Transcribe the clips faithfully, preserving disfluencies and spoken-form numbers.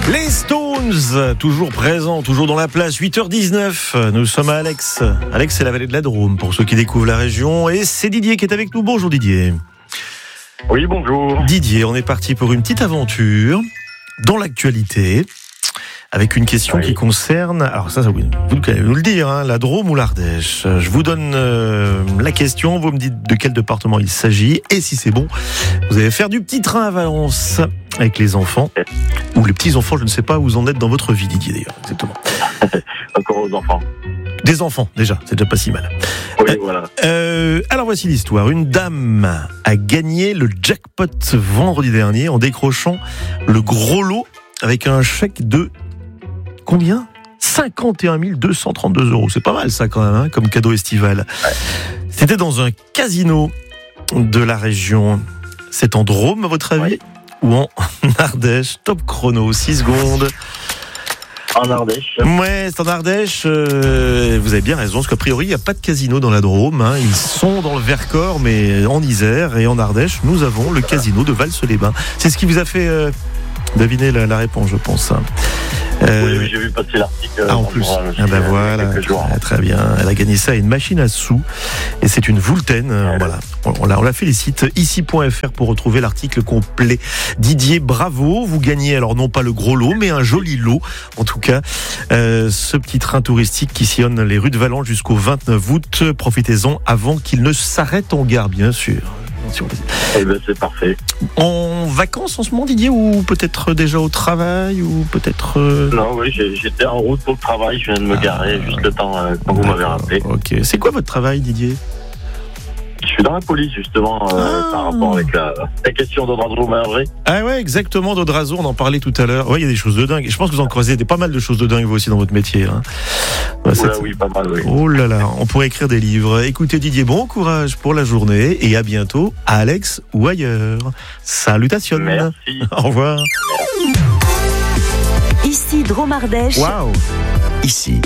Les Stones, toujours présents, toujours dans la place, huit heures dix-neuf. Nous sommes à Alex. Alex, c'est la vallée de la Drôme, pour ceux qui découvrent la région. Et c'est Didier qui est avec nous. Bonjour Didier. Oui, bonjour. Didier, on est parti pour une petite aventure dans l'actualité, avec une question oui. qui concerne, alors ça, ça vous allez nous le dire, hein, la Drôme ou l'Ardèche. Je vous donne euh, la question, vous me dites de quel département il s'agit, et si c'est bon, vous allez faire du petit train à Valence avec les enfants, ou les petits-enfants, je ne sais pas où vous en êtes dans votre vie, Didier, d'ailleurs, exactement. Encore aux enfants. Des enfants, déjà, c'est déjà pas si mal. Oui, euh, voilà. Euh, alors voici l'histoire. Une dame a gagné le jackpot vendredi dernier en décrochant le gros lot avec un chèque de combien ? cinquante et un mille deux cent trente-deux euros. C'est pas mal ça quand même, hein, comme cadeau estival. Ouais. C'était dans un casino de la région. C'est en Drôme, à votre avis ? Ouais. Ou en Ardèche ? Top chrono, six secondes. En Ardèche. Ouais, c'est en Ardèche. Euh, vous avez bien raison, parce qu'a priori, il n'y a pas de casino dans la Drôme. Hein. Ils sont dans le Vercors, mais en Isère et en Ardèche, nous avons le casino de Vals-les-Bains. C'est ce qui vous a fait euh, deviner la, la réponse, je pense. Euh, oui, oui, j'ai vu passer l'article. Ah, en plus. Ah ben voilà. Ah, très bien. Elle a gagné ça à une machine à sous. Et c'est une Vulten. Ouais. Voilà. On la, on la félicite. Ici point F R pour retrouver l'article complet. Didier, bravo. Vous gagnez alors non pas le gros lot, mais un joli lot. En tout cas, euh, ce petit train touristique qui sillonne les rues de Valence jusqu'au vingt-neuf août. Profitez-en avant qu'il ne s'arrête en gare, bien sûr. Eh ben, c'est parfait. En vacances en ce moment, Didier, ou peut-être déjà au travail, ou peut-être... Euh... Non, oui, j'étais en route pour le travail, je viens de me garer, ah, juste le temps euh, quand vous m'avez rappelé. Ok. C'est quoi votre travail, Didier ? Je suis dans la police, justement, euh, ah. par rapport avec la, la question d'Audrazo, mais Ah ouais, exactement, d'Audrazo, on en parlait tout à l'heure. Ouais, il y a des choses de dingue. Je pense que vous en croisez des, pas mal de choses de dingue, vous aussi, dans votre métier. Hein. Ouais, ouais, oui, pas mal, oui. Oh là là, on pourrait écrire des livres. Écoutez, Didier, bon courage pour la journée, et à bientôt, à Alex ou ailleurs. Salutations. Merci. Au revoir. Ici, Drôme Ardèche. Waouh. Ici.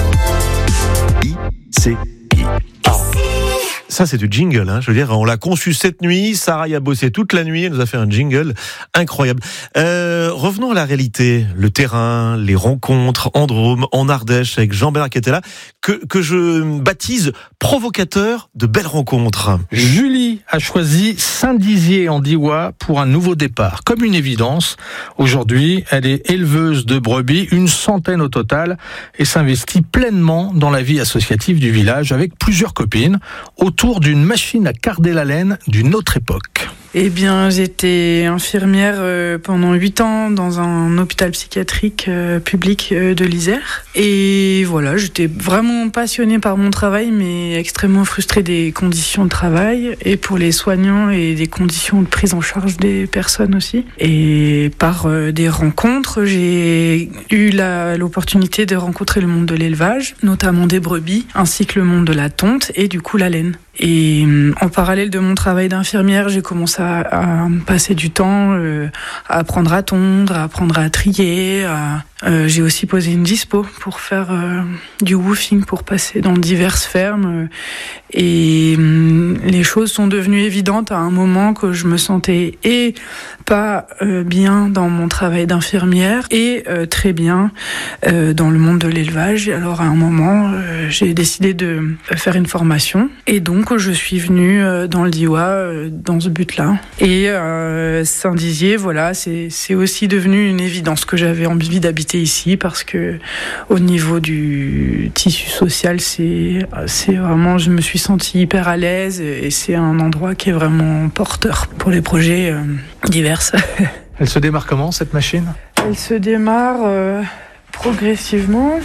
I C I. Oh. Ça, c'est du jingle, hein. Je veux dire, on l'a conçu cette nuit. Sarah y a bossé toute la nuit. Elle nous a fait un jingle incroyable. Euh, revenons à la réalité. Le terrain, les rencontres en Drôme, en Ardèche, avec Jean-Bernard qui était là, que, que je baptise provocateur de belles rencontres. Julie a choisi Saint-Dizier en Diois pour un nouveau départ. Comme une évidence, aujourd'hui, elle est éleveuse de brebis, une centaine au total, et s'investit pleinement dans la vie associative du village avec plusieurs copines, autour d'une machine à carder la laine d'une autre époque. Eh bien, j'étais infirmière euh, pendant huit ans dans un hôpital psychiatrique euh, public euh, de l'Isère. Et voilà, j'étais vraiment passionnée par mon travail, mais extrêmement frustrée des conditions de travail, et pour les soignants, et des conditions de prise en charge des personnes aussi. Et par euh, des rencontres, j'ai eu la, l'opportunité de rencontrer le monde de l'élevage, notamment des brebis, ainsi que le monde de la tonte et du coup la laine. Et en parallèle de mon travail d'infirmière, j'ai commencé à, à passer du temps euh, à apprendre à tondre, à apprendre à trier. À, euh, j'ai aussi posé une dispo pour faire euh, du woofing, pour passer dans diverses fermes. Et euh, les choses sont devenues évidentes à un moment que je me sentais et pas euh, bien dans mon travail d'infirmière et euh, très bien euh, dans le monde de l'élevage. Alors à un moment, euh, j'ai décidé de faire une formation, et donc je suis venue dans le Diois dans ce but-là. Et euh, Saint-Dizier, voilà, c'est, c'est aussi devenu une évidence que j'avais envie d'habiter ici, parce que au niveau du tissu social, c'est, c'est vraiment, je me suis sentie hyper à l'aise, et c'est un endroit qui est vraiment porteur pour les projets euh, divers. Elle se démarre comment, cette machine ? Elle se démarre euh, progressivement.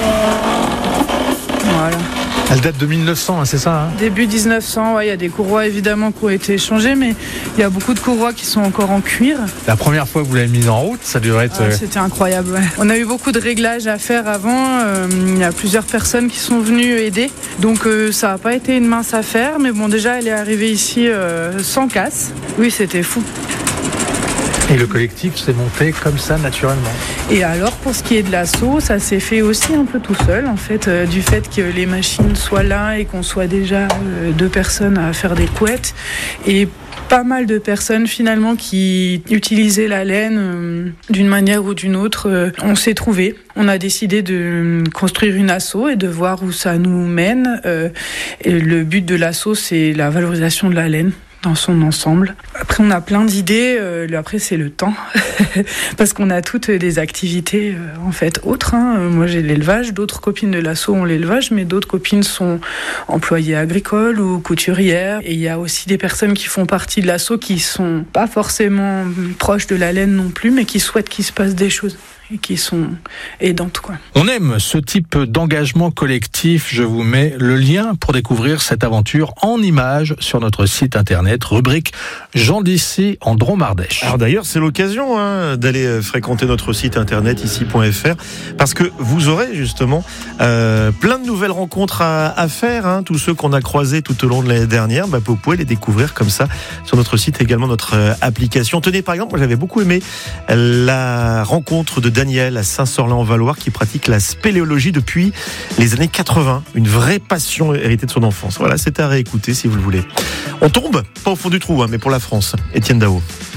Voilà. Elle date de mille neuf cents, hein, c'est ça hein ? Début dix-neuf cents, ouais, il y a des courroies évidemment qui ont été échangées, mais il y a beaucoup de courroies qui sont encore en cuir. La première fois que vous l'avez mise en route, ça devrait être... Ah, c'était incroyable, ouais. On a eu beaucoup de réglages à faire avant, euh, il y a plusieurs personnes qui sont venues aider, donc euh, ça n'a pas été une mince affaire, mais bon, déjà elle est arrivée ici euh, sans casse. Oui, c'était fou. Et le collectif s'est monté comme ça, naturellement. Et alors, pour ce qui est de l'assaut, ça s'est fait aussi un peu tout seul, en fait, euh, du fait que les machines soient là et qu'on soit déjà euh, deux personnes à faire des couettes. Et pas mal de personnes finalement qui utilisaient la laine euh, d'une manière ou d'une autre. Euh, on s'est trouvés. On a décidé de construire une asso et de voir où ça nous mène. Euh, et le but de l'asso, c'est la valorisation de la laine dans son ensemble. Après, on a plein d'idées. Euh, après, c'est le temps. Parce qu'on a toutes des activités, euh, en fait, autres. Hein. Moi, j'ai l'élevage. D'autres copines de l'asso ont l'élevage, mais d'autres copines sont employées agricoles ou couturières. Et il y a aussi des personnes qui font partie de l'asso qui sont pas forcément proches de la laine non plus, mais qui souhaitent qu'il se passe des choses et qui sont aidantes, quoi. On aime ce type d'engagement collectif. Je vous mets le lien pour découvrir cette aventure en images sur notre site internet, rubrique Gens d'ici en Drôme-Ardèche. Alors d'ailleurs, c'est l'occasion hein, d'aller fréquenter notre site internet ici point f r parce que vous aurez justement euh, plein de nouvelles rencontres à, à faire. Hein, tous ceux qu'on a croisés tout au long de l'année dernière, bah, vous pouvez les découvrir comme ça sur notre site, également notre euh, application. Tenez, par exemple, moi j'avais beaucoup aimé la rencontre de Daniel à Saint-Sorlin-en-Valoir qui pratique la spéléologie depuis les années quatre-vingts. Une vraie passion héritée de son enfance. Voilà, c'est à réécouter si vous le voulez. On tombe, pas au fond du trou, hein, mais pour la France. Étienne Dao.